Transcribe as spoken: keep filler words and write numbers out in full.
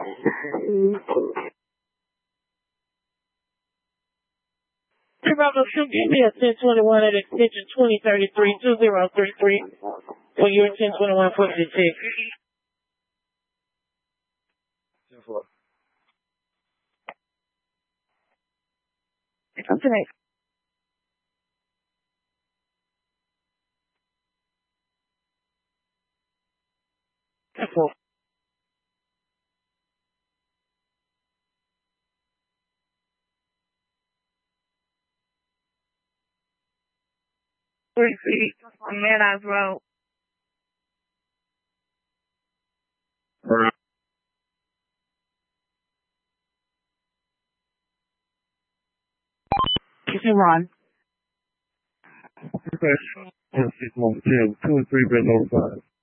Bravo two, give me a ten twenty-one at extension twenty thirty-three, two zero three three for your ten twenty-one forty-six. Come tonight. Cool. Three feet on Meadows Road. You can run. Okay. One six one ten, two and three bed notified.